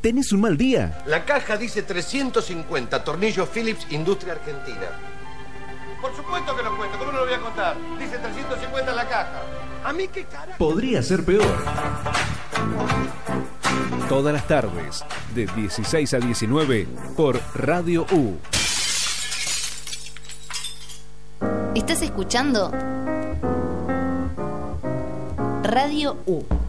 tenés un mal día. La caja dice 350, tornillos Phillips, Industria Argentina. Por supuesto que lo cuento, ¿cómo no lo voy a contar? Dice 350 en la caja. ¿A mí qué cara? Podría ser peor. Todas las tardes, de 16 a 19, por Radio U. ¿Estás escuchando? Radio U.